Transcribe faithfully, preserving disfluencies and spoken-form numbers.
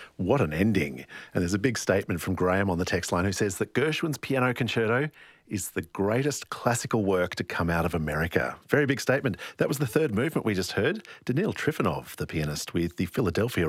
What an ending. And there's a big statement from Graham on the text line who says that Gershwin's Piano Concerto is the greatest classical work to come out of America. Very big statement. That was the third movement we just heard. Danil Trifonov, the pianist with the Philadelphia